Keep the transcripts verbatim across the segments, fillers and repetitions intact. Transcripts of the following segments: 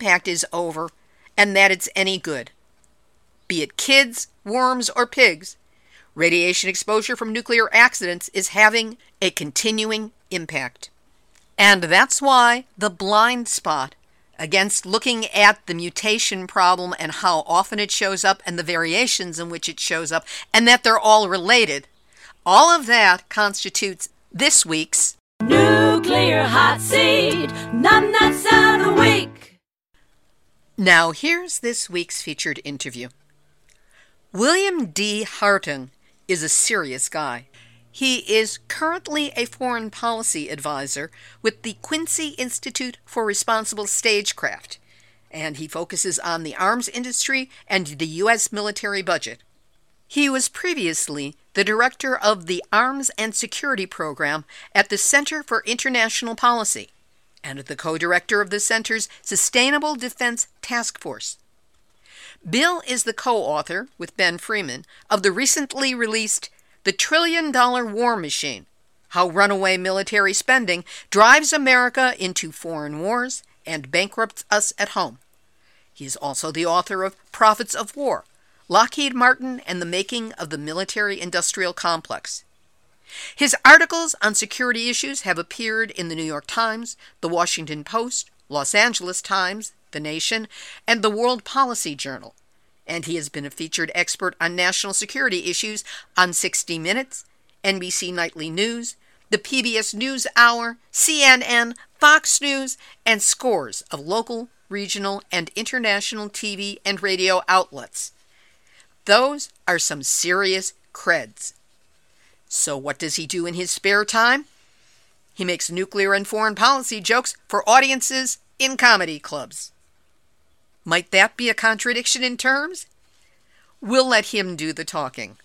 impact is over and that it's any good. Be it kids, worms, or pigs, radiation exposure from nuclear accidents is having a continuing impact. And that's why the blind spot against looking at the mutation problem and how often it shows up and the variations in which it shows up and that they're all related, all of that constitutes this week's Nuclear Hot Seat, Numbnuts of the Week. Now here's this week's featured interview. William D. Hartung is a serious guy. He is currently a foreign policy advisor with the Quincy Institute for Responsible Stagecraft, and he focuses on the arms industry and the U S military budget. He was previously the director of the Arms and Security Program at the Center for International Policy and the co-director of the center's Sustainable Defense Task Force. Bill is the co-author, with Ben Freeman, of the recently released The Trillion Dollar War Machine: How Runaway Military Spending Drives America into Foreign Wars and Bankrupts Us at Home. He is also the author of Profits of War: Lockheed Martin and the Making of the Military-Industrial Complex. His articles on security issues have appeared in the New York Times, the Washington Post, Los Angeles Times, The Nation, and the World Policy Journal. And he has been a featured expert on national security issues on sixty minutes, N B C Nightly News, the P B S NewsHour, C N N, Fox News, and scores of local, regional, and international T V and radio outlets. Those are some serious creds. So what does he do in his spare time? He makes nuclear and foreign policy jokes for audiences in comedy clubs. Might that be a contradiction in terms? We'll let him do the talking.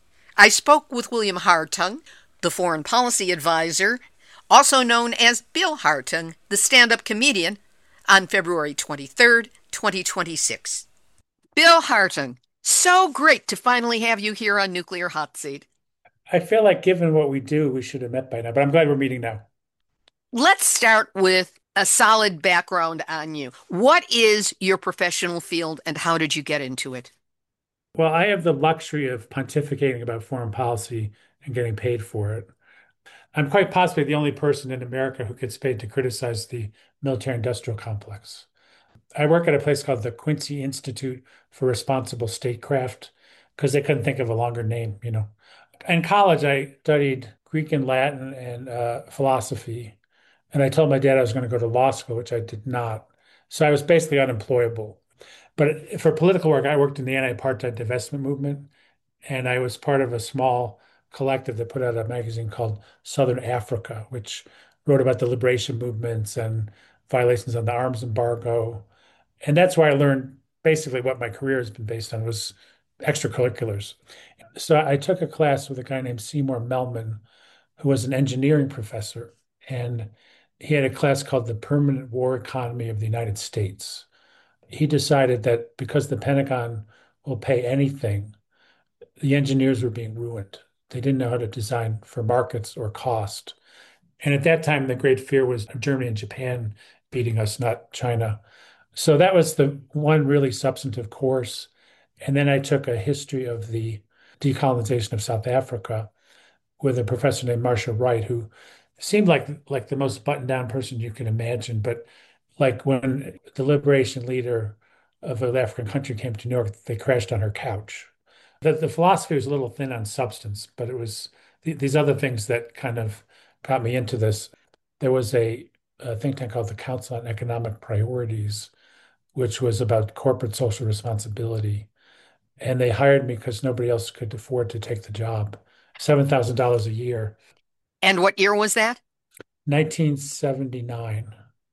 I spoke with William Hartung, the foreign policy advisor, also known as Bill Hartung, the stand-up comedian, on February twenty-third, twenty twenty-six. Bill Hartung, so great to finally have you here on Nuclear Hot Seat. I feel like given what we do, we should have met by now, but I'm glad we're meeting now. Let's start with a solid background on you. What is your professional field and how did you get into it? Well, I have the luxury of pontificating about foreign policy and getting paid for it. I'm quite possibly the only person in America who gets paid to criticize the military-industrial complex. I work at a place called the Quincy Institute for Responsible Statecraft because they couldn't think of a longer name, you know. In college, I studied Greek and Latin and uh, philosophy. And I told my dad I was going to go to law school, which I did not. So I was basically unemployable. But for political work, I worked in the anti-apartheid divestment movement. And I was part of a small collective that put out a magazine called Southern Africa, which wrote about the liberation movements and violations on the arms embargo. And that's where I learned basically what my career has been based on was extracurriculars. So I took a class with a guy named Seymour Melman, who was an engineering professor. And he had a class called The Permanent War Economy of the United States. He decided that because the Pentagon will pay anything, the engineers were being ruined. They didn't know how to design for markets or cost. And at that time, the great fear was Germany and Japan beating us, not China. So that was the one really substantive course. And then I took a history of the decolonization of South Africa with a professor named Marcia Wright, who seemed like like the most buttoned down person you can imagine. But like when the liberation leader of an African country came to New York, they crashed on her couch. The, the philosophy was a little thin on substance, but it was th- these other things that kind of got me into this. There was a, a think tank called the Council on Economic Priorities, which was about corporate social responsibility. And they hired me because nobody else could afford to take the job, seven thousand dollars a year. And what year was that? nineteen seventy-nine.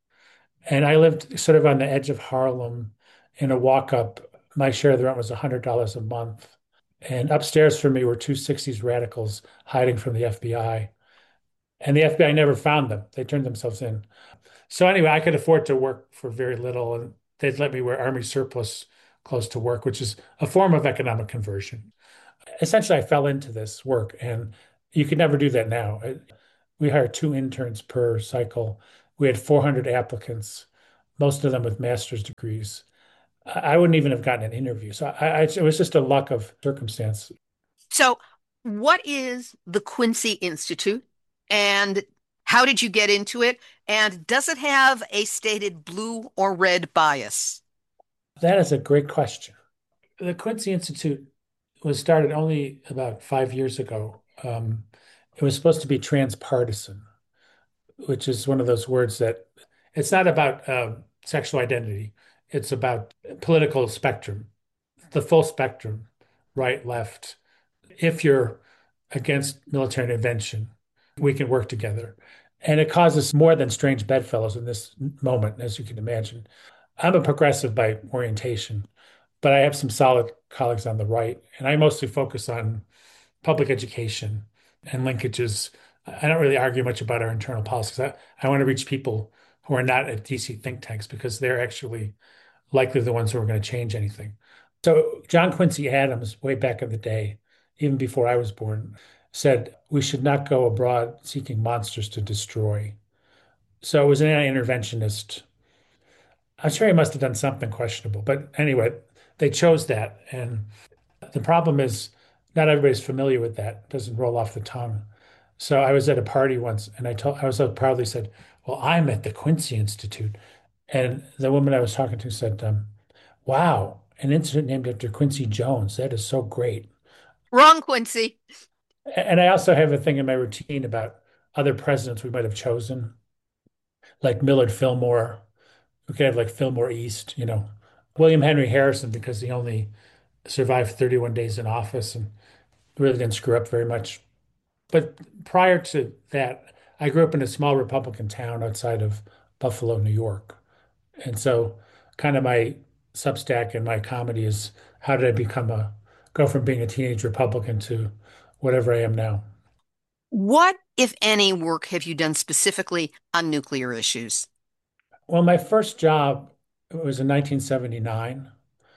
And I lived sort of on the edge of Harlem in a walk-up. My share of the rent was one hundred dollars a month. And upstairs from me were two sixties radicals hiding from the F B I. And the F B I never found them. They turned themselves in. So anyway, I could afford to work for very little. And they'd let me wear Army surplus clothes to work, which is a form of economic conversion. Essentially, I fell into this work. And you could never do that now. We hired two interns per cycle. We had four hundred applicants. most of them with master's degrees. I I wouldn't even have gotten an interview. So I, I, it was just a luck of circumstance. So, what is the Quincy Institute and how did you get into it? And does it have a stated blue or red bias? That is a great question. The Quincy Institute was started only about five years ago. Um, it was supposed to be transpartisan, which is one of those words that it's not about um, sexual identity. It's about political spectrum, the full spectrum, right, left. If you're against military intervention, we can work together. And it causes more than strange bedfellows in this moment, as you can imagine. I'm a progressive by orientation, but I have some solid colleagues on the right, and I mostly focus on public education and linkages. I don't really argue much about our internal policies. I, I want to reach people who are not at D C think tanks because they're actually likely the ones who are going to change anything. So John Quincy Adams, way back in the day, even before I was born, said we should not go abroad seeking monsters to destroy. So it was an anti-interventionist. I'm sure he must have done something questionable, but anyway, they chose that. And the problem is not everybody's familiar with that. It doesn't roll off the tongue. So I was at a party once and I told I was so proudly said, "Well, I'm at the Quincy Institute." And the woman I was talking to said, um, "Wow, an institute named after Quincy Jones. That is so great." Wrong, Quincy. And I also have a thing in my routine about other presidents we might have chosen, like Millard Fillmore. We could have like Fillmore East, you know, William Henry Harrison, because he only survived thirty-one days in office and really didn't screw up very much. But prior to that, I grew up in a small Republican town outside of Buffalo, New York. And so kind of my Substack and my comedy is how did I become a go from being a teenage Republican to whatever I am now? What, if any, work have you done specifically on nuclear issues? Well, my first job was in nineteen seventy-nine.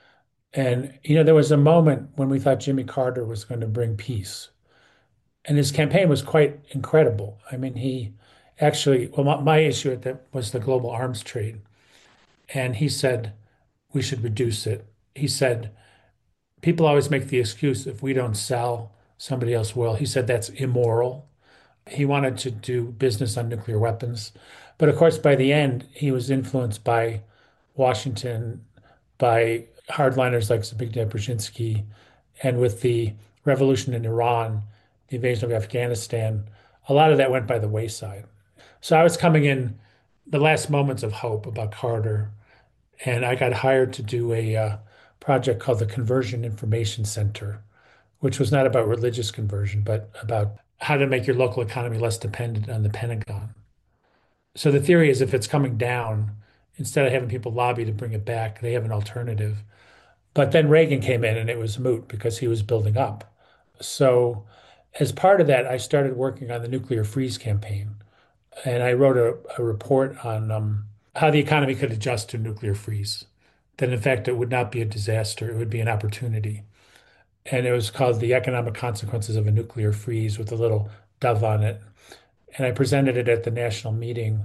And, you know, there was a moment when we thought Jimmy Carter was going to bring peace. And his campaign was quite incredible. I mean, he actually, well, my, my issue at that was the global arms trade. And he said we should reduce it. He said, people always make the excuse if we don't sell, somebody else will. He said that's immoral. He wanted to do business on nuclear weapons. But of course, by the end, he was influenced by Washington, by hardliners like Zbigniew Brzezinski, and with the revolution in Iran, the invasion of Afghanistan, a lot of that went by the wayside. So I was coming in the last moments of hope about Carter, and I got hired to do a uh, project called the Conversion Information Center, which was not about religious conversion, but about how to make your local economy less dependent on the Pentagon. So the theory is if it's coming down, instead of having people lobby to bring it back, they have an alternative. But then Reagan came in and it was moot because he was building up. So as part of that, I started working on the nuclear freeze campaign. And I wrote a, a report on um, how the economy could adjust to nuclear freeze. That in fact, it would not be a disaster, it would be an opportunity. And it was called The Economic Consequences of a Nuclear Freeze with a little dove on it. And I presented it at the national meeting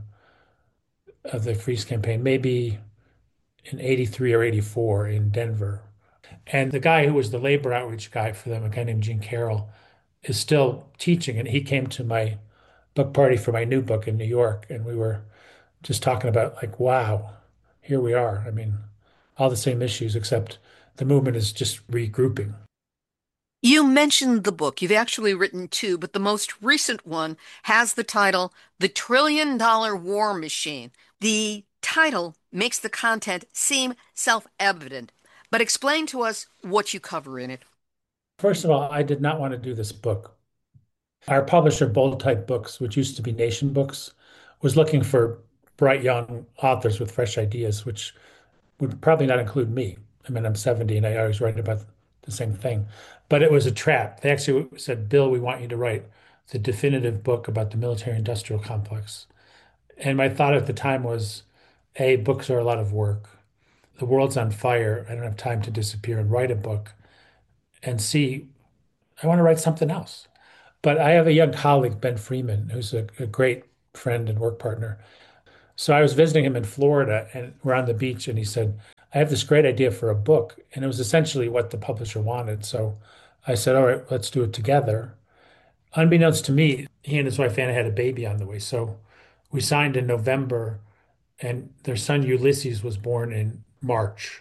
of the freeze campaign, maybe in eighty-three or eighty-four in Denver. And the guy who was the labor outreach guy for them, a guy named Gene Carroll, is still teaching. And he came to my book party for my new book in New York. And we were just talking about, like, wow, here we are. I mean, all the same issues, except the movement is just regrouping. You mentioned the book. You've actually written two, but the most recent one has the title The Trillion Dollar War Machine. The title makes the content seem self-evident, but explain to us what you cover in it. First of all, I did not want to do this book. Our publisher, Bold Type Books, which used to be Nation Books, was looking for bright young authors with fresh ideas, which would probably not include me. I mean, I'm seventy and I always write about the same thing. But it was a trap. They actually said, Bill, we want you to write the definitive book about the military industrial complex. And my thought at the time was, A, books are a lot of work. The world's on fire. I don't have time to disappear and write a book. And C, I want to write something else. But I have a young colleague, Ben Freeman, who's a, a great friend and work partner. So I was visiting him in Florida and we're on the beach and he said, I have this great idea for a book. And it was essentially what the publisher wanted. So I said, all right, let's do it together. Unbeknownst to me, he and his wife Anna had a baby on the way. So we signed in November and their son Ulysses was born in March.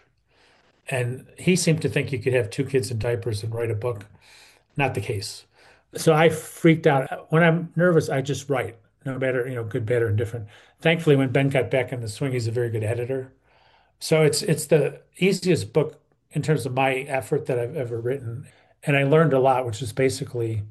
And he seemed to think you could have two kids in diapers and write a book. Not the case. So I freaked out. When I'm nervous, I just write, no matter, you know, good, bad, or indifferent. Thankfully, when Ben got back in the swing, he's a very good editor. So it's it's the easiest book in terms of my effort that I've ever written. And I learned a lot, which is basically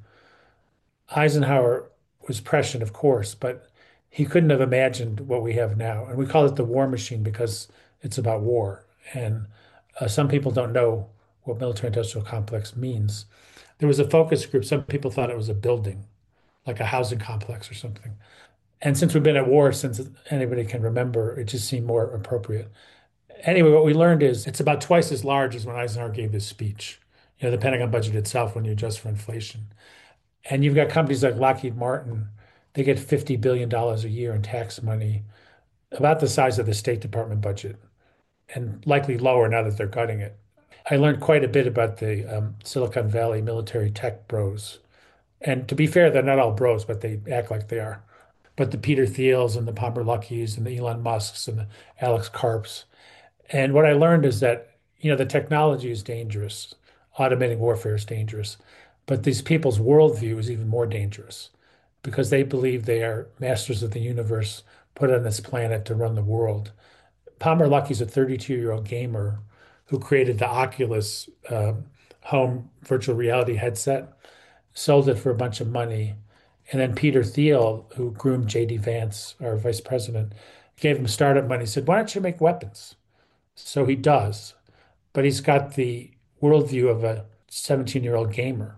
Eisenhower was prescient, of course, but he couldn't have imagined what we have now. And we call it the war machine because it's about war. And uh, some people don't know what military industrial complex means. There was a focus group. Some people thought it was a building, like a housing complex or something. And since we've been at war since anybody can remember, it just seemed more appropriate. Anyway, what we learned is it's about twice as large as when Eisenhower gave his speech. You know, the Pentagon budget itself when you adjust for inflation. And you've got companies like Lockheed Martin, they get fifty billion dollars a year in tax money, about the size of the State Department budget, and likely lower now that they're cutting it. I learned quite a bit about the um, Silicon Valley military tech bros. And to be fair, they're not all bros, but they act like they are. But the Peter Thiels and the Palmer Luckies and the Elon Musks and the Alex Karps. And what I learned is that, you know, the technology is dangerous. Automating warfare is dangerous. But these people's worldview is even more dangerous because they believe they are masters of the universe put on this planet to run the world. Palmer Luckey's a thirty-two-year-old gamer who created the Oculus uh, home virtual reality headset, sold it for a bunch of money. And then Peter Thiel, who groomed J D Vance, our vice president, gave him startup money, said, why don't you make weapons? So he does, but he's got the worldview of a seventeen-year-old gamer.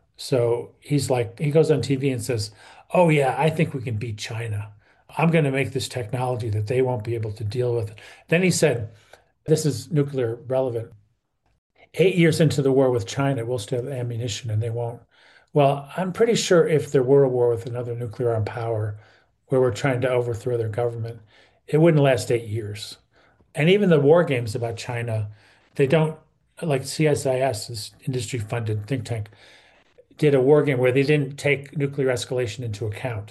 So he's like, he goes on T V and says, oh, yeah, I think we can beat China. I'm going to make this technology that they won't be able to deal with. Then he said, this is nuclear relevant. Eight years into the war with China, we'll still have ammunition and they won't. Well, I'm pretty sure if there were a war with another nuclear armed power where we're trying to overthrow their government, it wouldn't last eight years. And even the war games about China, they don't, like C S I S, this industry funded think tank, did a war game where they didn't take nuclear escalation into account.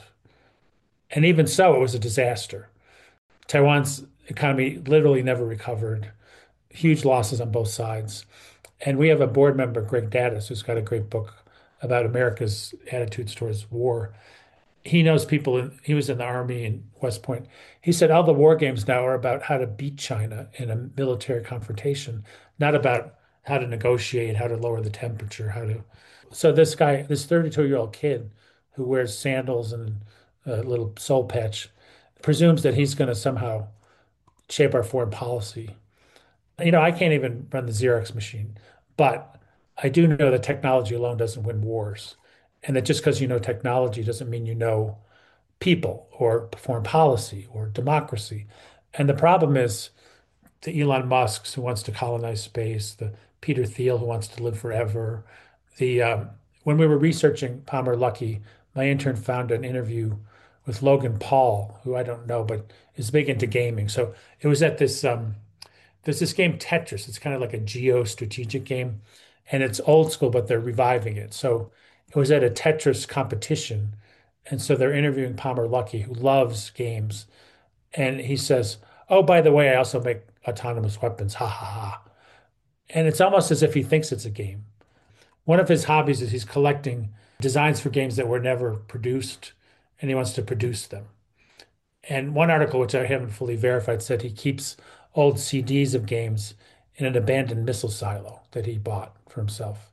And even so, it was a disaster. Taiwan's economy literally never recovered, huge losses on both sides. And we have a board member, Greg Daddis, who's got a great book about America's attitudes towards war. He knows people, in, he was in the Army in West Point. He said all the war games now are about how to beat China in a military confrontation, not about how to negotiate, how to lower the temperature, how to. So this guy, this thirty-two-year-old kid who wears sandals and a little soul patch, presumes that he's going to somehow shape our foreign policy. You know, I can't even run the Xerox machine, but I do know that technology alone doesn't win wars. And that just because you know technology doesn't mean you know people or foreign policy or democracy. And the problem is the Elon Musk who wants to colonize space, the Peter Thiel who wants to live forever. The um, when we were researching Palmer Luckey, my intern found an interview with Logan Paul, who I don't know, but is big into gaming. So it was at this um, there's this game Tetris. It's kind of like a geo-strategic game, and it's old school, but they're reviving it. So it was at a Tetris competition, and so they're interviewing Palmer Luckey, who loves games, and he says, "Oh, by the way, I also make autonomous weapons." Ha ha ha! And it's almost as if he thinks it's a game. One of his hobbies is he's collecting designs for games that were never produced, and he wants to produce them. And one article, which I haven't fully verified, said he keeps old C Ds of games in an abandoned missile silo that he bought for himself.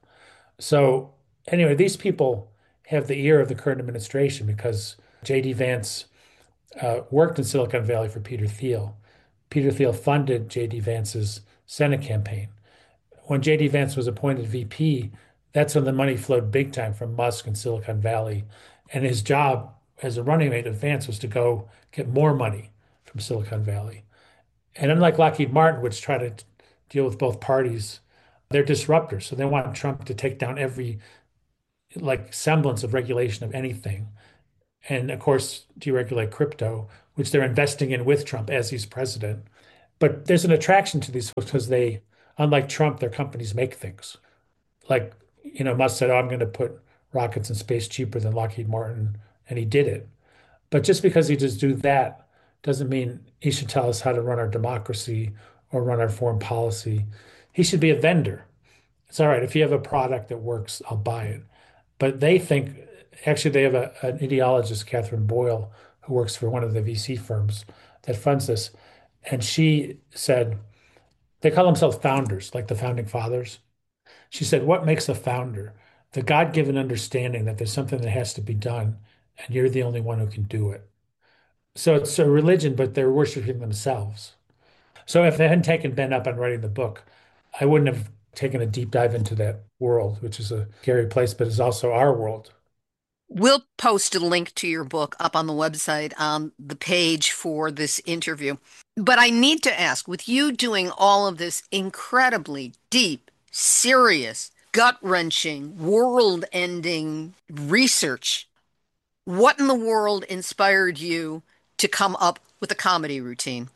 So anyway, these people have the ear of the current administration because J D Vance uh, worked in Silicon Valley for Peter Thiel. Peter Thiel funded J D Vance's Senate campaign. When J D Vance was appointed V P, that's when the money flowed big time from Musk and Silicon Valley. And his job as a running mate of Vance was to go get more money from Silicon Valley. And unlike Lockheed Martin, which try to deal with both parties, they're disruptors. So they want Trump to take down every like semblance of regulation of anything. And of course, deregulate crypto, which they're investing in with Trump as he's president. But there's an attraction to these folks because they, unlike Trump, their companies make things. Like, you know, Musk said, "Oh, I'm going to put rockets in space cheaper than Lockheed Martin," and he did it. But just because he just do that doesn't mean he should tell us how to run our democracy or run our foreign policy. He should be a vendor. It's all right. If you have a product that works, I'll buy it. But they think, actually, they have a, an ideologist, Catherine Boyle, who works for one of the V C firms that funds this. And she said, they call themselves founders, like the founding fathers. She said, what makes a founder? The God-given understanding that there's something that has to be done, and you're the only one who can do it. So it's a religion, but they're worshiping themselves. So if they hadn't taken Ben up on writing the book, I wouldn't have taken a deep dive into that world, which is a scary place, but is also our world. We'll post a link to your book up on the website on the page for this interview. But I need to ask, with you doing all of this incredibly deep, serious, gut-wrenching, world-ending research, what in the world inspired you to come up with a comedy routine?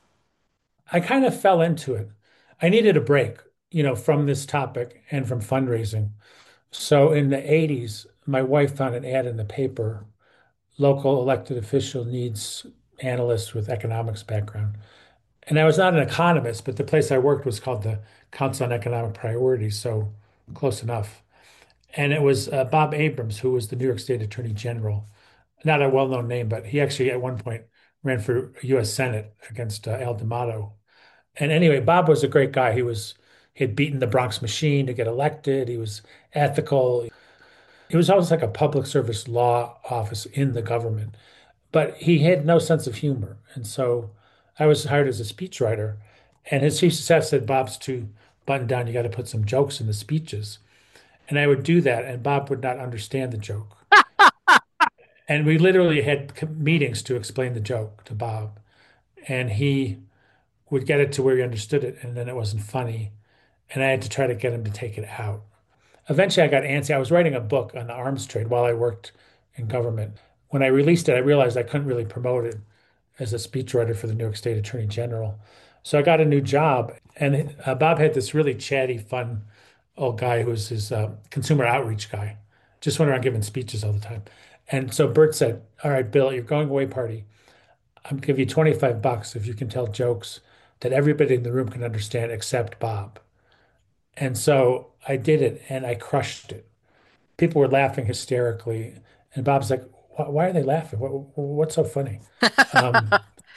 I kind of fell into it. I needed a break, you know, from this topic and from fundraising. So in the eighties, my wife found an ad in the paper, local elected official needs analyst with economics background. And I was not an economist, but the place I worked was called the Council on Economic Priorities, so close enough. And it was uh, Bob Abrams, who was the New York State Attorney General. Not a well-known name, but he actually at one point ran for U S Senate against uh, Al D'Amato. And anyway, Bob was a great guy. He was he had beaten the Bronx Machine to get elected. He was ethical. It was always like a public service law office in the government, but he had no sense of humor. And so I was hired as a speechwriter, and his chief of staff said, Bob's too buttoned down. You got to put some jokes in the speeches. And I would do that, and Bob would not understand the joke. And we literally had co- meetings to explain the joke to Bob, and he would get it to where he understood it, and then it wasn't funny. And I had to try to get him to take it out. Eventually, I got antsy. I was writing a book on the arms trade while I worked in government. When I released it, I realized I couldn't really promote it as a speechwriter for the New York State Attorney General. So I got a new job, and uh, Bob had this really chatty, fun old guy who was his uh, consumer outreach guy, just went around giving speeches all the time. And so Bert said, "All right, Bill, you're going away party. I'm gonna give you twenty-five bucks if you can tell jokes that everybody in the room can understand except Bob." And so I did it, and I crushed it. People were laughing hysterically, and Bob's like, "Why are they laughing? What, what's so funny?" Um,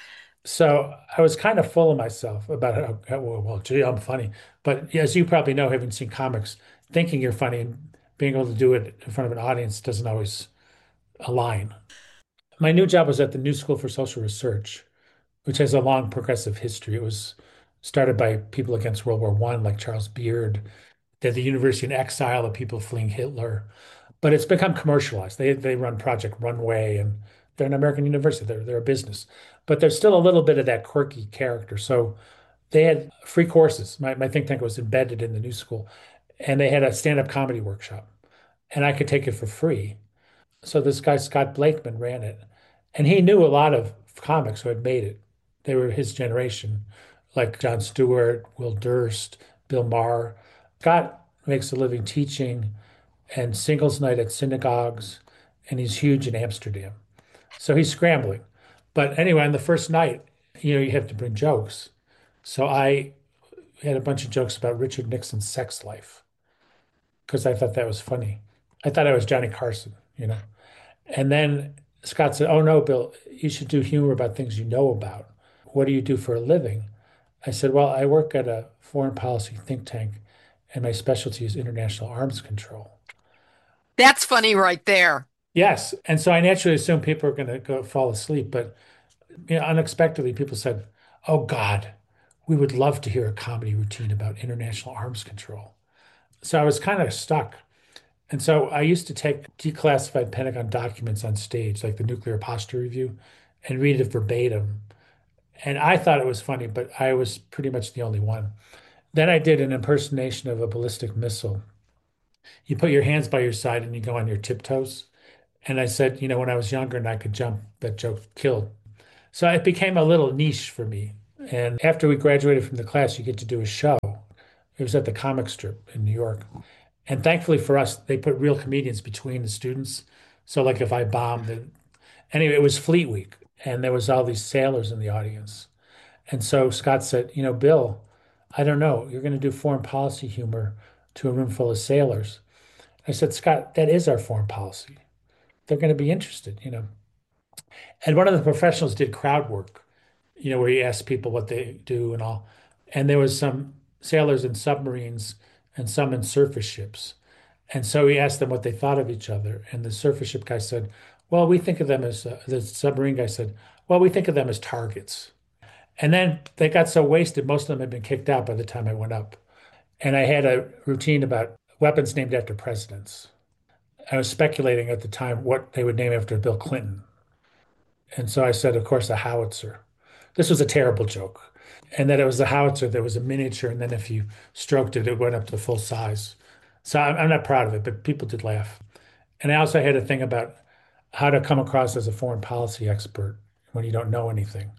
so I was kind of full of myself about how, how- well, well, gee, I'm funny. But as you probably know, having seen comics, thinking you're funny and being able to do it in front of an audience doesn't always align. My new job was at the New School for Social Research, which has a long progressive history. It was started by people against World War One, like Charles Beard. They're the university in exile of people fleeing Hitler. But it's become commercialized. They they run Project Runway, and they're an American university. They're they're a business. But there's still a little bit of that quirky character. So they had free courses. My my think tank was embedded in the New School, and they had a stand-up comedy workshop, and I could take it for free. So this guy, Scott Blakeman, ran it. And he knew a lot of comics who had made it. They were his generation, like Jon Stewart, Will Durst, Bill Maher. Scott makes a living teaching and singles night at synagogues, and he's huge in Amsterdam. So he's scrambling. But anyway, on the first night, you know, you have to bring jokes. So I had a bunch of jokes about Richard Nixon's sex life because I thought that was funny. I thought I was Johnny Carson, you know. And then Scott said, "Oh no, Bill, you should do humor about things you know about. What do you do for a living?" I said, "Well, I work at a foreign policy think tank, and my specialty is international arms control." That's funny right there. Yes. And so I naturally assumed people are going to go fall asleep. But you know, unexpectedly, people said, "Oh God, we would love to hear a comedy routine about international arms control." So I was kind of stuck. And so I used to take declassified Pentagon documents on stage, like the Nuclear Posture Review, and read it verbatim. And I thought it was funny, but I was pretty much the only one. Then I did an impersonation of a ballistic missile. You put your hands by your side and you go on your tiptoes. And I said, you know, when I was younger and I could jump, that joke killed. So it became a little niche for me. And after we graduated from the class, you get to do a show. It was at the comic strip in New York. And thankfully for us, they put real comedians between the students. So like if I bombed, the, anyway, it was Fleet Week, and there was all these sailors in the audience. And so Scott said, you know, Bill, I don't know, you're going to do foreign policy humor to a room full of sailors. I said, Scott, that is our foreign policy. They're going to be interested, you know. And one of the professionals did crowd work, you know, where he asked people what they do and all. And there was some sailors in submarines and some in surface ships. And so he asked them what they thought of each other. And the surface ship guy said, well, we think of them as, uh, the submarine guy said, well, we think of them as targets. And then they got so wasted, most of them had been kicked out by the time I went up. And I had a routine about weapons named after presidents. I was speculating at the time what they would name after Bill Clinton. And so I said, of course, a howitzer. This was a terrible joke. And that it was a howitzer that was a miniature. And then if you stroked it, it went up to full size. So I'm, I'm not proud of it, but people did laugh. And I also had a thing about how to come across as a foreign policy expert when you don't know anything.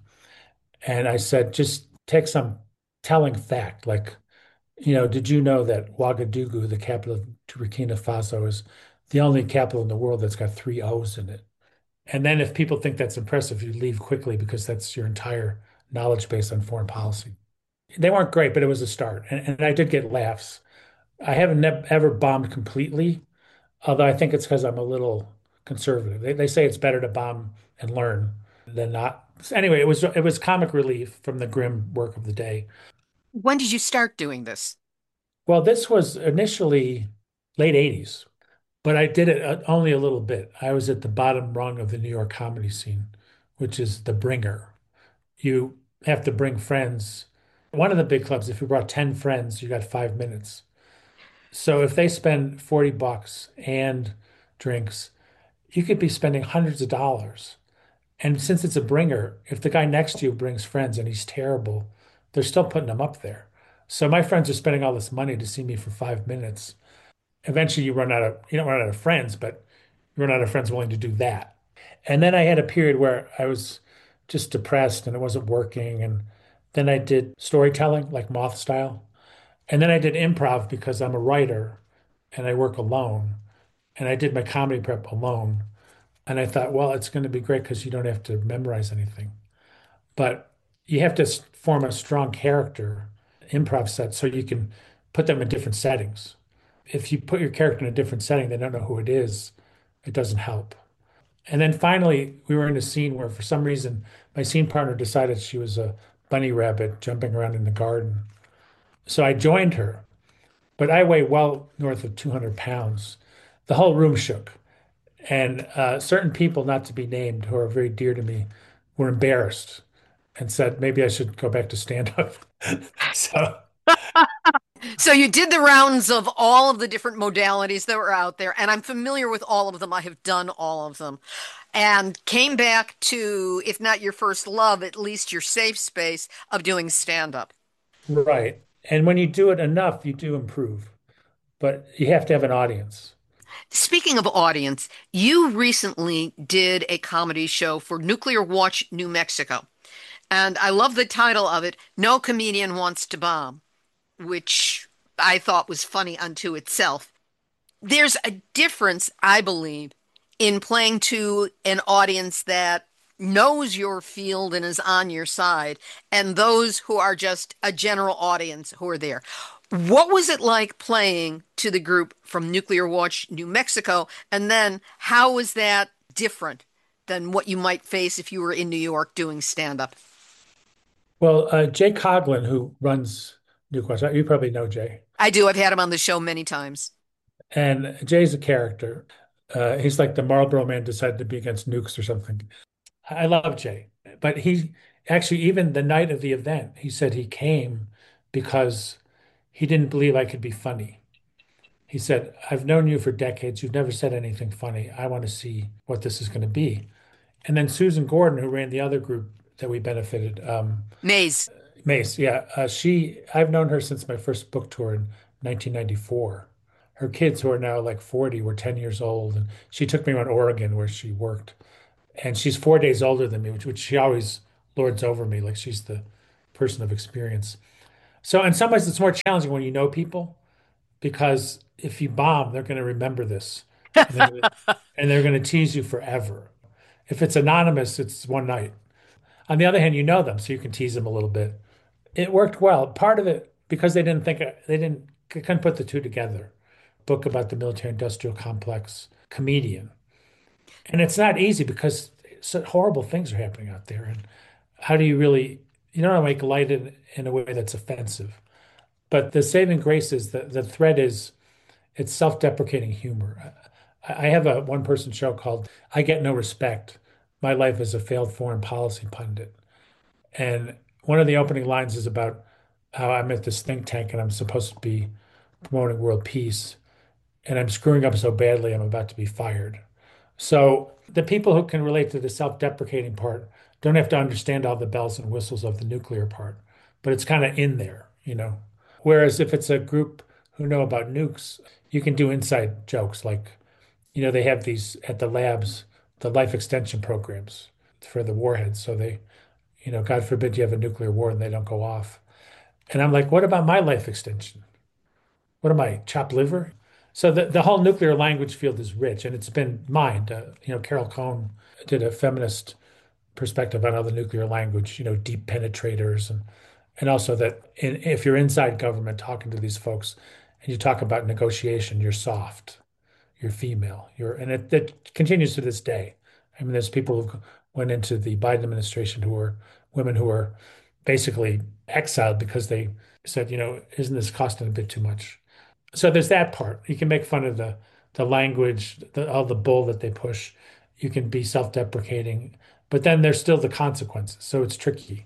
And I said, just take some telling fact, like, you know, did you know that Ouagadougou, the capital of Burkina Faso, is the only capital in the world that's got three O's in it? And then if people think that's impressive, you leave quickly because that's your entire knowledge base on foreign policy. They weren't great, but it was a start. And, and I did get laughs. I haven't nev ever bombed completely, although I think it's because I'm a little conservative. They, they say it's better to bomb and learn than not. So anyway, it was it was comic relief from the grim work of the day. When did you start doing this? Well, this was initially late eighties, but I did it uh, only a little bit. I was at the bottom rung of the New York comedy scene, which is the bringer. You have to bring friends. One of the big clubs, if you brought ten friends, you got five minutes. So if they spend forty bucks and drinks, you could be spending hundreds of dollars. And since it's a bringer, if the guy next to you brings friends and he's terrible, they're still putting him up there. So my friends are spending all this money to see me for five minutes. Eventually you run out of, you don't run out of friends, but you run out of friends willing to do that. And then I had a period where I was just depressed and it wasn't working. And then I did storytelling, like Moth style. And then I did improv because I'm a writer and I work alone. And I did my comedy prep alone. And I thought, well, it's going to be great because you don't have to memorize anything. But you have to form a strong character improv set so you can put them in different settings. If you put your character in a different setting, they don't know who it is, it doesn't help. And then finally, we were in a scene where, for some reason, my scene partner decided she was a bunny rabbit jumping around in the garden. So I joined her, but I weigh well north of two hundred pounds. The whole room shook. And uh, certain people, not to be named, who are very dear to me, were embarrassed and said maybe I should go back to stand up. So, So you did the rounds of all of the different modalities that were out there, and I'm familiar with all of them. I have done all of them, and came back to, if not your first love, at least your safe space of doing stand-up. right. And when you do it enough, you do improve, but you have to have an audience. Speaking of audience, you recently did a comedy show for Nuclear Watch New Mexico, and I love the title of it, No Comedian Wants to Bomb, which I thought was funny unto itself. There's a difference, I believe, in playing to an audience that knows your field and is on your side, and those who are just a general audience who are there. What was it like playing to the group from Nuclear Watch New Mexico? And then how was that different than what you might face if you were in New York doing stand-up? Well, uh, Jay Coughlin, who runs New Quest, you probably know Jay. I do. I've had him on the show many times. And Jay's a character. Uh, he's like the Marlboro Man decided to be against nukes or something. I love Jay, but he actually, even the night of the event, he said he came because he didn't believe I could be funny. He said, I've known you for decades. You've never said anything funny. I want to see what this is going to be. And then Susan Gordon, who ran the other group that we benefited, um, Maze. Mace, yeah, uh, she, I've known her since my first book tour in nineteen ninety-four. Her kids, who are now like forty, were ten years old. And she took me around Oregon where she worked. And she's four days older than me, which, which she always lords over me, like she's the person of experience. So in some ways, it's more challenging when you know people because if you bomb, they're going to remember this, and they're gonna, and they're going to tease you forever. If it's anonymous, it's one night. On the other hand, you know them, so you can tease them a little bit. It worked well. Part of it because they didn't think they didn't couldn't put the two together. Book about the military-industrial complex, comedian, and it's not easy because so horrible things are happening out there. And how do you really you don't want to make light in, in a way that's offensive. But the saving grace is that the thread is it's self-deprecating humor. I I have a one-person show called I Get No Respect. My life as a failed foreign policy pundit. And one of the opening lines is about how I'm at this think tank and I'm supposed to be promoting world peace, and I'm screwing up so badly I'm about to be fired. So the people who can relate to the self-deprecating part don't have to understand all the bells and whistles of the nuclear part, but it's kind of in there, you know. Whereas if it's a group who know about nukes, you can do inside jokes like, you know, they have these at the labs, the life extension programs for the warheads. So they, you know, God forbid you have a nuclear war and they don't go off. And I'm like, what about my life extension? What am I, chopped liver? So the, the whole nuclear language field is rich and it's been mined. Uh, you know, Carol Cohn did a feminist perspective on how the nuclear language, you know, deep penetrators and and also that in, if you're inside government talking to these folks and you talk about negotiation, you're soft, you're female, you're and it, it continues to this day. I mean, there's people who went into the Biden administration who were women who were basically exiled because they said, you know, isn't this costing a bit too much? So there's that part. You can make fun of the the language, the, all the bull that they push. You can be self-deprecating, but then there's still the consequences. So it's tricky.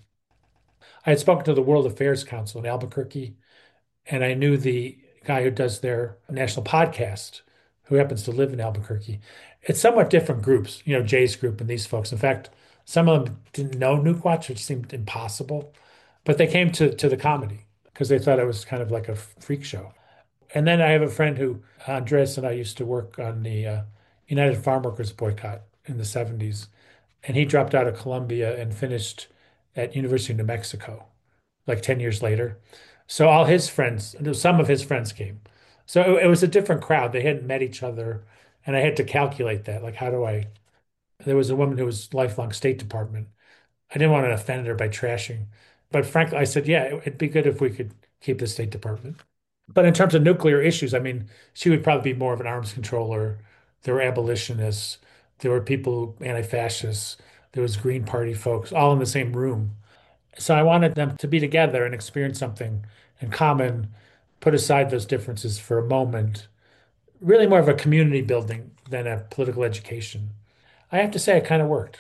I had spoken to the World Affairs Council in Albuquerque, and I knew the guy who does their national podcast, who happens to live in Albuquerque. It's somewhat different groups, you know, Jay's group and these folks. In fact, some of them didn't know Nuke Watch, which seemed impossible, but they came to to the comedy because they thought it was kind of like a freak show. And then I have a friend who, Andres and I used to work on the uh, United Farm Workers boycott in the seventies. And he dropped out of Columbia and finished at University of New Mexico like ten years later. So all his friends, some of his friends came. So it, it was a different crowd. They hadn't met each other. And I had to calculate that. Like, how do I? There was a woman who was lifelong State Department. I didn't want to offend her by trashing. But frankly, I said, yeah, it'd be good if we could keep the State Department. But in terms of nuclear issues, I mean, she would probably be more of an arms controller. There were abolitionists. There were people, anti-fascists. There was Green Party folks, all in the same room. So I wanted them to be together and experience something in common, put aside those differences for a moment, really more of a community building than a political education. I have to say, it kind of worked.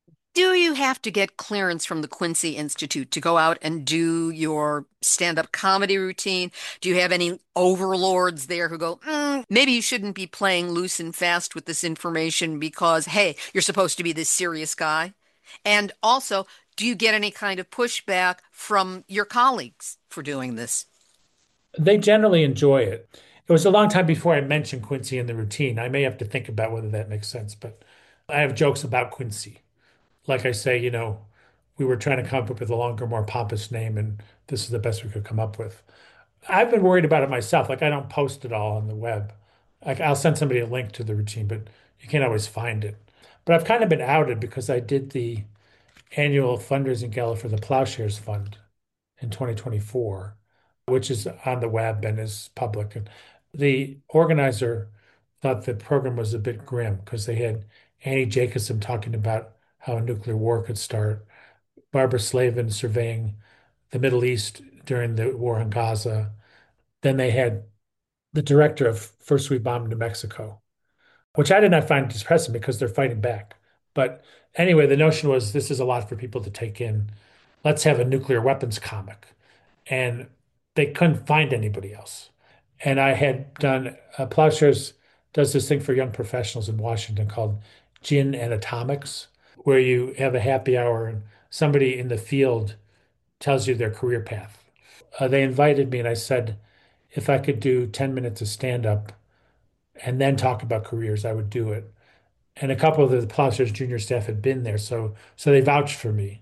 Do you have to get clearance from the Quincy Institute to go out and do your stand-up comedy routine? Do you have any overlords there who go, mm, maybe you shouldn't be playing loose and fast with this information because, hey, you're supposed to be this serious guy? And also, do you get any kind of pushback from your colleagues for doing this? They generally enjoy it. It was a long time before I mentioned Quincy in the routine. I may have to think about whether that makes sense, but I have jokes about Quincy. Like I say, you know, we were trying to come up with a longer, more pompous name, and this is the best we could come up with. I've been worried about it myself. Like I don't post it all on the web. Like I'll send somebody a link to the routine, but you can't always find it. But I've kind of been outed because I did the annual fundraising gala for the Plowshares Fund in twenty twenty-four, which is on the web and is public. And the organizer thought the program was a bit grim because they had Annie Jacobson talking about how a nuclear war could start, Barbara Slavin surveying the Middle East during the war in Gaza. Then they had the director of First We Bombed New Mexico, which I did not find depressing because they're fighting back. But anyway, the notion was this is a lot for people to take in. Let's have a nuclear weapons comic. And they couldn't find anybody else. And I had done, uh, Plowshares does this thing for young professionals in Washington called Gin and Atomics, where you have a happy hour and somebody in the field tells you their career path. Uh, they invited me and I said, if I could do ten minutes of stand up and then talk about careers, I would do it. and a couple of the Plowshares junior staff had been there, so so they vouched for me.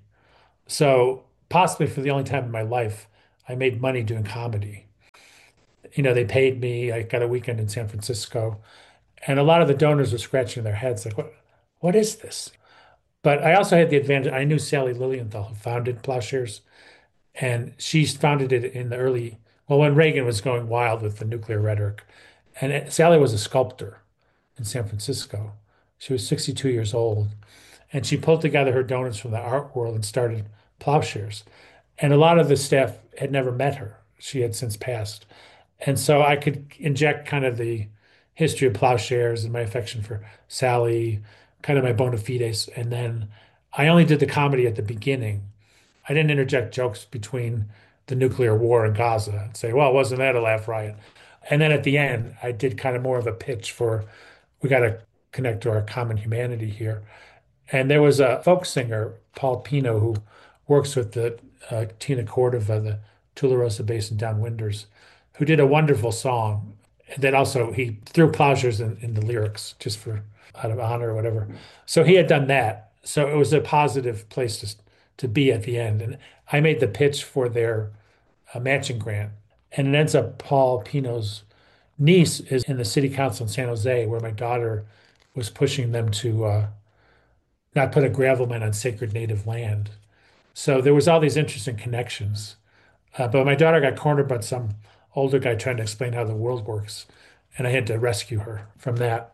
So possibly for the only time in my life, I made money doing comedy. You know, they paid me. I got a weekend in San Francisco, and a lot of the donors were scratching their heads like, "What, what is this?" But I also had the advantage. I knew Sally Lilienthal, who founded Plowshares, and she founded it in the early, well, when Reagan was going wild with the nuclear rhetoric. And it- Sally was a sculptor in San Francisco. She was sixty-two years old, and she pulled together her donors from the art world and started Plowshares. And a lot of the staff had never met her. She had since passed. And so I could inject kind of the history of Plowshares and my affection for Sally, kind of my bona fides. And then I only did the comedy at the beginning. I didn't interject jokes between the nuclear war and Gaza and say, well, wasn't that a laugh riot? And then at the end, I did kind of more of a pitch for we got to connect to our common humanity here. And there was a folk singer, Paul Pino, who works with the uh, Tina Cordova, the Tularosa Basin Downwinders, who did a wonderful song that also he threw Plowshares in, in the lyrics just for out of honor or whatever. So he had done that. So it was a positive place to to be at the end. And I made the pitch for their uh, matching grant. And it ends up Paul Pino's niece is in the city council in San Jose, where my daughter was pushing them to uh, not put a gravelman on sacred native land. So there was all these interesting connections. Uh, but my daughter got cornered by some older guy trying to explain how the world works, and I had to rescue her from that.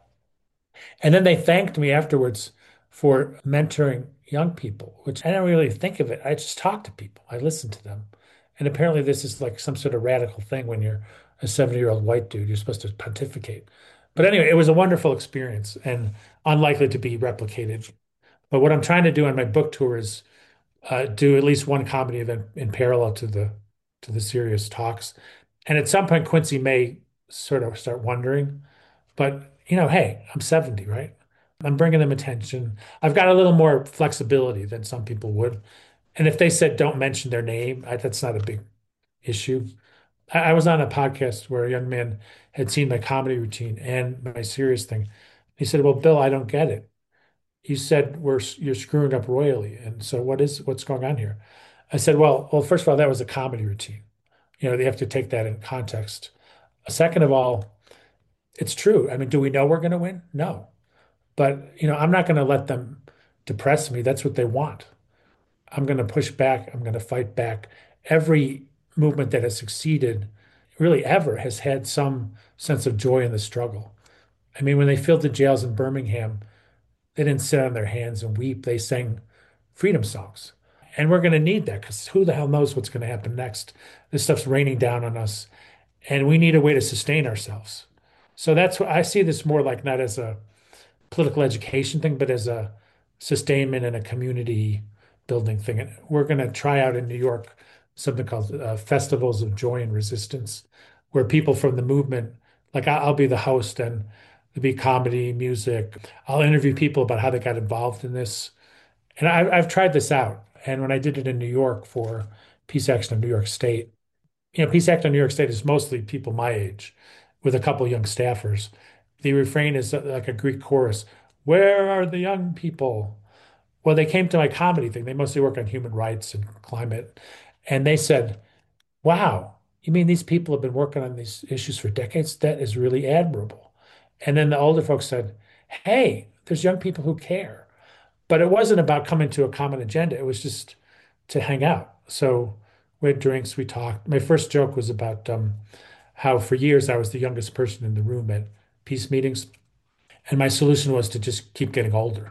And then they thanked me afterwards for mentoring young people, which I don't really think of it. I just talk to people. I listen to them. And apparently this is like some sort of radical thing when you're a seventy-year-old white dude. You're supposed to pontificate. But anyway, it was a wonderful experience and unlikely to be replicated. But what I'm trying to do on my book tour is uh, do at least one comedy event in parallel to the to the serious talks. And at some point, Quincy may sort of start wondering, but you know, hey, I'm seventy, right? I'm bringing them attention. I've got a little more flexibility than some people would. And if they said don't mention their name, I, that's not a big issue. I, I was on a podcast where a young man had seen my comedy routine and my serious thing. He said, "Well, Bill, I don't get it. You said we're you're screwing up royally, and so what is what's going on here?" I said, "Well, well, first of all, that was a comedy routine. You know, they have to take that in context. Second of all, it's true. I mean, do we know we're going to win? No. But, you know, I'm not going to let them depress me. That's what they want. I'm going to push back. I'm going to fight back. Every movement that has succeeded, really ever, has had some sense of joy in the struggle. I mean, when they filled the jails in Birmingham, they didn't sit on their hands and weep. They sang freedom songs. And we're going to need that because who the hell knows what's going to happen next? This stuff's raining down on us, and we need a way to sustain ourselves. So that's what I see this more like not as a political education thing, but as a sustainment and a community building thing. And we're going to try out in New York something called uh, Festivals of Joy and Resistance, where people from the movement, like I- I'll be the host and there'll be comedy, music. I'll interview people about how they got involved in this. And I, I've tried this out. And when I did it in New York for Peace Action of New York State, you know, Peace Action of New York State is mostly people my age with a couple young staffers. The refrain is uh, like a Greek chorus. Where are the young people? Well, they came to my comedy thing. They mostly work on human rights and climate. And they said, wow, you mean these people have been working on these issues for decades? That is really admirable. And then the older folks said, hey, there's young people who care. But it wasn't about coming to a common agenda. It was just to hang out. So we had drinks, we talked. My first joke was about um, how for years I was the youngest person in the room at peace meetings. And my solution was to just keep getting older.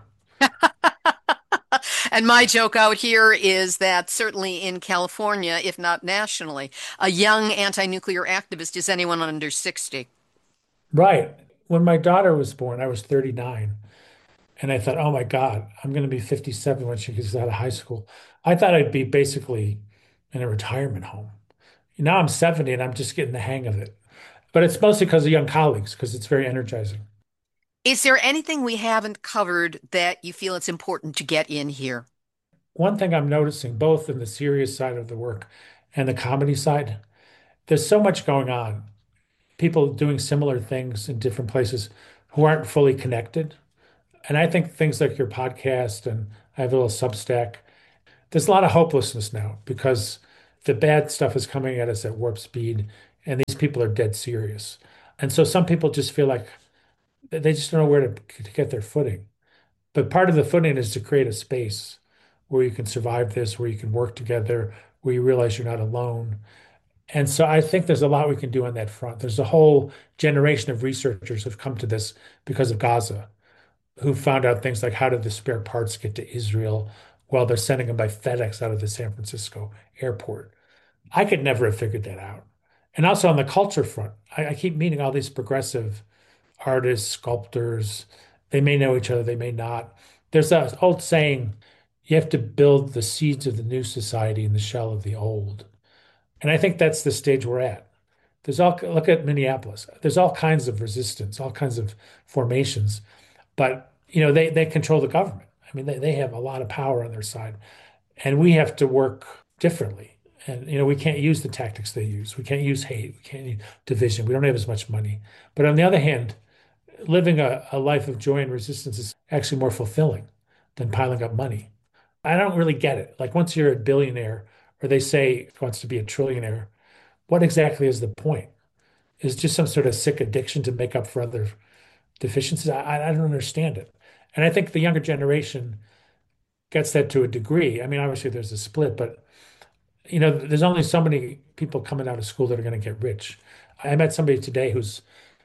And my joke out here is that certainly in California, if not nationally, a young anti-nuclear activist is anyone under sixty. Right. When my daughter was born, I was thirty-nine. And I thought, oh my God, I'm going to be fifty-seven when she gets out of high school. I thought I'd be basically in a retirement home. Now I'm seventy and I'm just getting the hang of it. But it's mostly because of young colleagues, because it's very energizing. Is there anything we haven't covered that you feel it's important to get in here? One thing I'm noticing, both in the serious side of the work and the comedy side, there's so much going on. People doing similar things in different places who aren't fully connected. And I think things like your podcast, and I have a little Substack, there's a lot of hopelessness now because the bad stuff is coming at us at warp speed, and these people are dead serious. And so some people just feel like they just don't know where to, to get their footing. But part of the footing is to create a space where you can survive this, where you can work together, where you realize you're not alone. And so I think there's a lot we can do on that front. There's a whole generation of researchers who've come to this because of Gaza, who found out things like how did the spare parts get to Israel while they're sending them by FedEx out of the San Francisco airport. I could never have figured that out. And also on the culture front, I, I keep meeting all these progressive artists, sculptors. They may know each other, they may not. There's that old saying, you have to build the seeds of the new society in the shell of the old. And I think that's the stage we're at. There's all, look at Minneapolis. There's all kinds of resistance, all kinds of formations, but you know, they, they control the government. I mean, they, they have a lot of power on their side, and we have to work differently. And you know, we can't use the tactics they use. We can't use hate. We can't use division. We don't have as much money. But on the other hand, living a, a life of joy and resistance is actually more fulfilling than piling up money. I don't really get it. Like once you're a billionaire, or they say wants to be a trillionaire, what exactly is the point? Is it just some sort of sick addiction to make up for other deficiencies? I, I don't understand it. And I think the younger generation gets that to a degree. I mean, obviously there's a split, but you know, there's only so many people coming out of school that are going to get rich. I met somebody today who's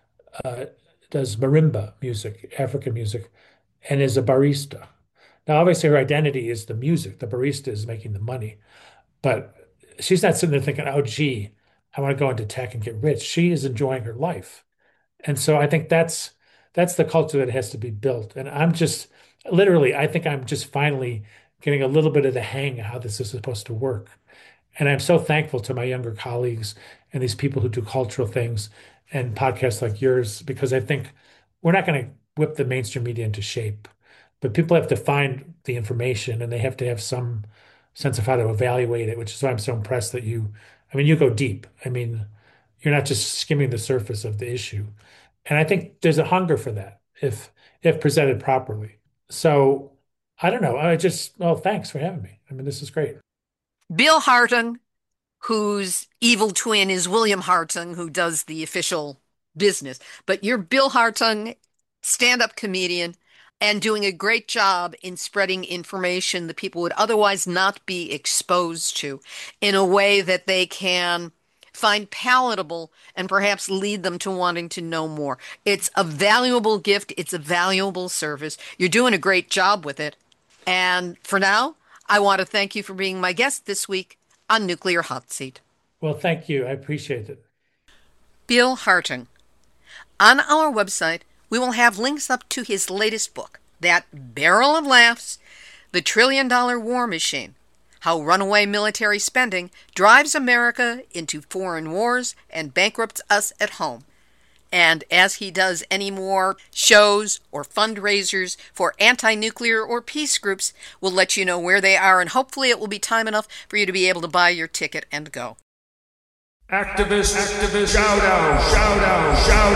uh, does marimba music, African music, and is a barista. Now, obviously, her identity is the music. The barista is making the money, but she's not sitting there thinking, "Oh, gee, I want to go into tech and get rich." She is enjoying her life, and so I think that's that's the culture that has to be built. And I'm just literally, I think I'm just finally getting a little bit of the hang of how this is supposed to work. And I'm so thankful to my younger colleagues and these people who do cultural things and podcasts like yours, because I think we're not going to whip the mainstream media into shape, but people have to find the information and they have to have some sense of how to evaluate it, which is why I'm so impressed that you, I mean, you go deep. I mean, you're not just skimming the surface of the issue. And I think there's a hunger for that if if presented properly. So I don't know. I just, well, thanks for having me. I mean, this is great. Bill Hartung, whose evil twin is William Hartung, who does the official business. But you're Bill Hartung, stand-up comedian, and doing a great job in spreading information that people would otherwise not be exposed to in a way that they can find palatable and perhaps lead them to wanting to know more. It's a valuable gift. It's a valuable service. You're doing a great job with it. And for now, I want to thank you for being my guest this week on Nuclear Hot Seat. Well, thank you. I appreciate it. Bill Hartung. On our website, we will have links up to his latest book, That Barrel of Laughs, The Trillion Dollar War Machine, How Runaway Military Spending Drives America into Foreign Wars and Bankrupts Us at Home. And as he does any more shows or fundraisers for anti-nuclear or peace groups, we'll let you know where they are, and hopefully it will be time enough for you to be able to buy your ticket and go. Activists, activists, shout out, shout out, shout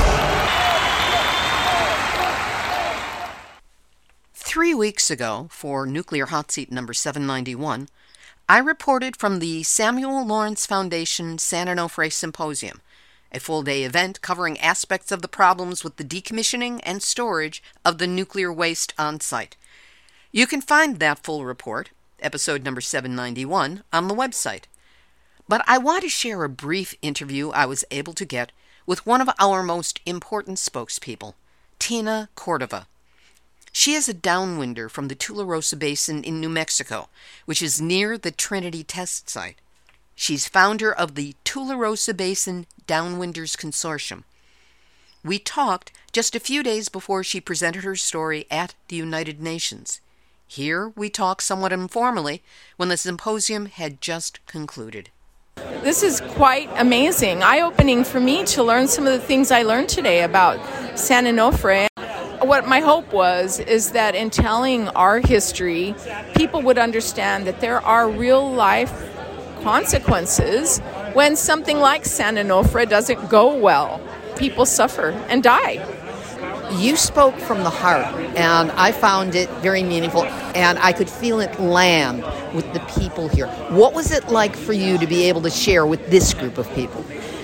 out. Three weeks ago, for Nuclear Hot Seat number seven ninety-one, I reported from the Samuel Lawrence Foundation San Onofre Symposium, a full-day event covering aspects of the problems with the decommissioning and storage of the nuclear waste on site. You can find that full report, episode number seven ninety-one, on the website. But I want to share a brief interview I was able to get with one of our most important spokespeople, Tina Cordova. She is a downwinder from the Tularosa Basin in New Mexico, which is near the Trinity test site. She's founder of the Tularosa Basin Downwinders Consortium. We talked just a few days before she presented her story at the United Nations. Here we talk somewhat informally when the symposium had just concluded. This is quite amazing, eye-opening for me to learn some of the things I learned today about San Onofre. What my hope was is that in telling our history, people would understand that there are real-life consequences when something like San Onofre doesn't go well. People suffer and die. You spoke from the heart, and I found it very meaningful, and I could feel it land with the people here. What was it like for you to be able to share with this group of people?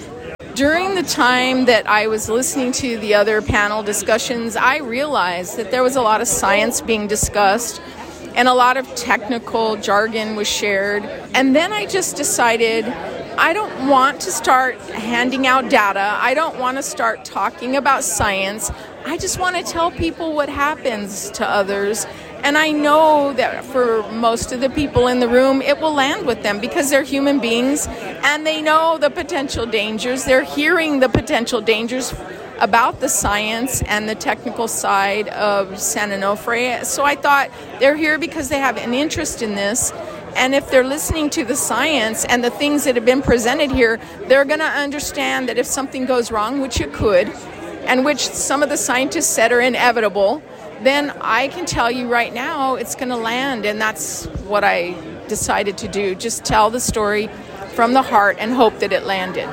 During the time that I was listening to the other panel discussions, I realized that there was a lot of science being discussed and a lot of technical jargon was shared. And then I just decided I don't want to start handing out data. I don't want to start talking about science. I just want to tell people what happens to others. And I know that for most of the people in the room, it will land with them because they're human beings and they know the potential dangers. They're hearing the potential dangers about the science and the technical side of San Onofre. So I thought they're here because they have an interest in this. And if they're listening to the science and the things that have been presented here, they're going to understand that if something goes wrong, which it could, and which some of the scientists said are inevitable, then I can tell you right now it's going to land. And that's what I decided to do, just tell the story from the heart and hope that it landed.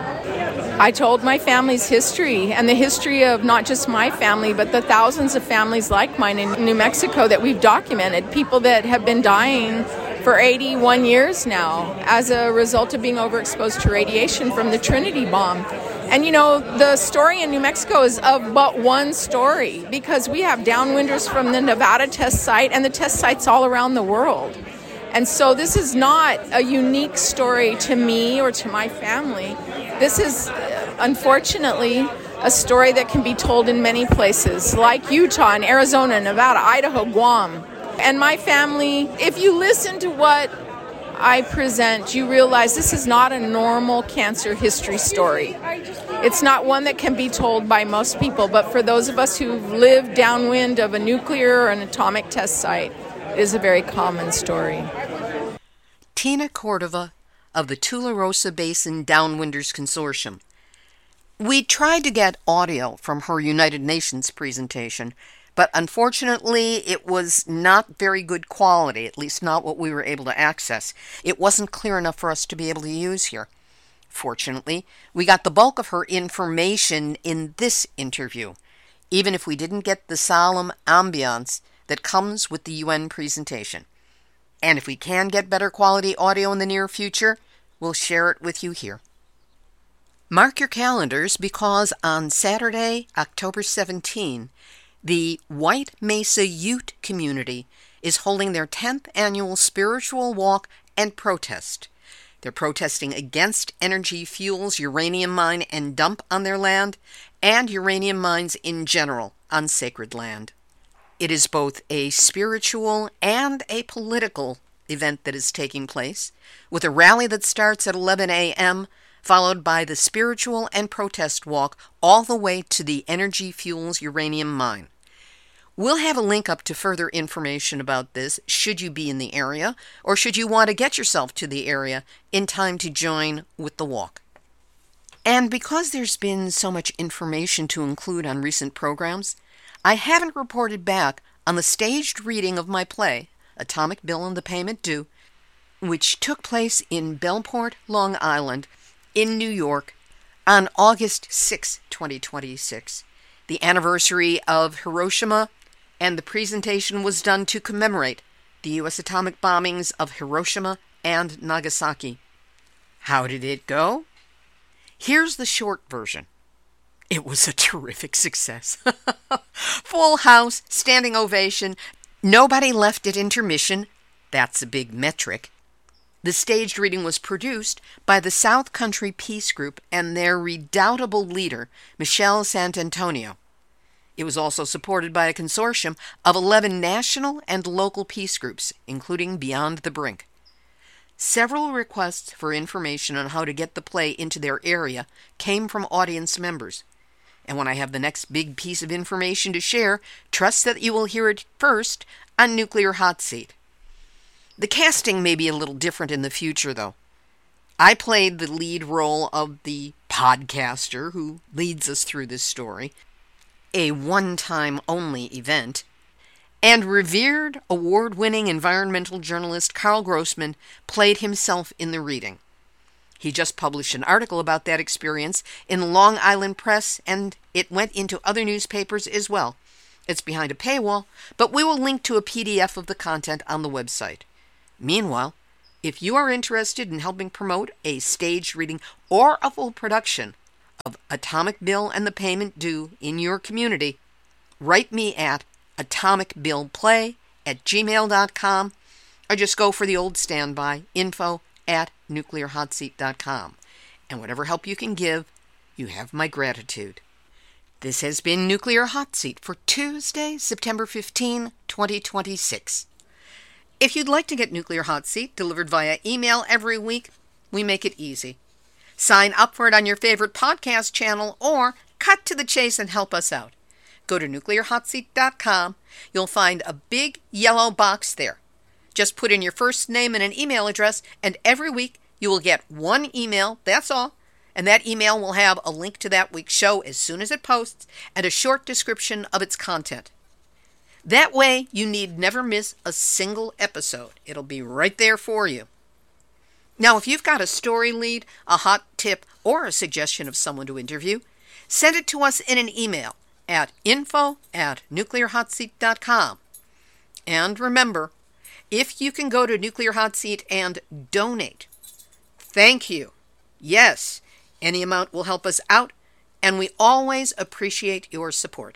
I told my family's history and the history of not just my family, but the thousands of families like mine in New Mexico that we've documented, people that have been dying for eighty-one years now as a result of being overexposed to radiation from the Trinity bomb. And you know, the story in New Mexico is of but one story because we have downwinders from the Nevada test site and the test sites all around the world. And so this is not a unique story to me or to my family. This is, unfortunately, a story that can be told in many places, like Utah and Arizona, Nevada, Idaho, Guam. And my family, if you listen to what I present, you realize this is not a normal cancer history story. It's not one that can be told by most people, but for those of us who've lived downwind of a nuclear or an atomic test site, it is a very common story. Tina Cordova of the Tularosa Basin Downwinders Consortium. We tried to get audio from her United Nations presentation, but unfortunately it was not very good quality, at least not what we were able to access. It wasn't clear enough for us to be able to use here. Fortunately, we got the bulk of her information in this interview, even if we didn't get the solemn ambiance that comes with the U N presentation. And if we can get better quality audio in the near future, we'll share it with you here. Mark your calendars because on Saturday, October seventeenth, the White Mesa Ute community is holding their tenth annual spiritual walk and protest. They're protesting against Energy Fuels' uranium mine and dump on their land and uranium mines in general on sacred land. It is both a spiritual and a political event that is taking place, with a rally that starts at eleven a.m., followed by the spiritual and protest walk all the way to the Energy Fuels uranium mine. We'll have a link up to further information about this should you be in the area, or should you want to get yourself to the area in time to join with the walk. And because there's been so much information to include on recent programs, I haven't reported back on the staged reading of my play, Atomic Bill and the Payment Due, which took place in Bellport, Long Island, in New York, on August sixth, twenty twenty-six, the anniversary of Hiroshima, and the presentation was done to commemorate the U S atomic bombings of Hiroshima and Nagasaki. How did it go? Here's the short version. It was a terrific success. Full house, standing ovation, nobody left at intermission. That's a big metric. The staged reading was produced by the South Country Peace Group and their redoubtable leader, Michelle Sant'Antonio. It was also supported by a consortium of eleven national and local peace groups, including Beyond the Brink. Several requests for information on how to get the play into their area came from audience members. And when I have the next big piece of information to share, trust that you will hear it first on Nuclear Hot Seat. The casting may be a little different in the future, though. I played the lead role of the podcaster who leads us through this story, a one-time only event, and revered award-winning environmental journalist Carl Grossman played himself in the reading. He just published an article about that experience in Long Island Press, and it went into other newspapers as well. It's behind a paywall, but we will link to a P D F of the content on the website. Meanwhile, if you are interested in helping promote a staged reading or a full production of Atomic Bill and the Payment Due in your community, write me at atomicbillplay at gmail dot com, or just go for the old standby, info at nuclear hot seat dot com. And whatever help you can give, you have my gratitude. This has been Nuclear Hot Seat for Tuesday, September fifteenth, twenty twenty-six. If you'd like to get Nuclear Hot Seat delivered via email every week, we make it easy. Sign up for it on your favorite podcast channel or cut to the chase and help us out. Go to nuclear hot seat dot com. You'll find a big yellow box there. Just put in your first name and an email address, and every week you will get one email, that's all. And that email will have a link to that week's show as soon as it posts and a short description of its content. That way, you need never miss a single episode. It'll be right there for you. Now, if you've got a story lead, a hot tip, or a suggestion of someone to interview, send it to us in an email at info at nuclear hot seat dot com. And remember, if you can go to Nuclear Hot Seat and donate, thank you. Yes, any amount will help us out, and we always appreciate your support.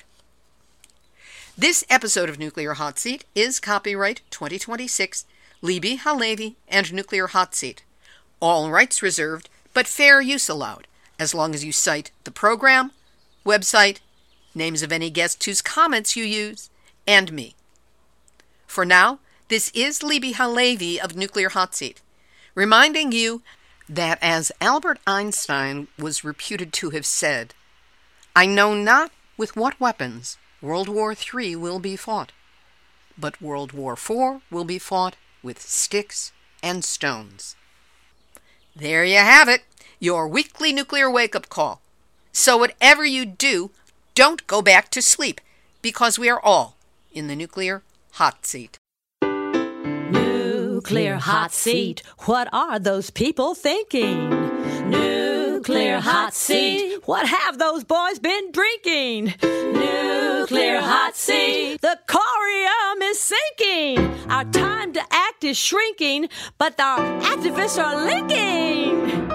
This episode of Nuclear Hot Seat is copyright twenty twenty-six, Libby Halevi and Nuclear Hot Seat. All rights reserved, but fair use allowed, as long as you cite the program, website, names of any guests whose comments you use, and me. For now, this is Libby Halevi of Nuclear Hot Seat, reminding you that, as Albert Einstein was reputed to have said, "I know not with what weapons World War Three will be fought, but World War Four will be fought with sticks and stones." There you have it, your weekly nuclear wake-up call. So whatever you do, don't go back to sleep, because we are all in the nuclear hot seat. Nuclear hot seat. What are those people thinking? Nuclear hot seat. What have those boys been drinking? Nuclear hot seat. The corium is sinking. Our time to act is shrinking, but our activists are linking.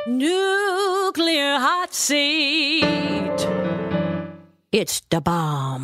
Nuclear hot seat. It's the bomb.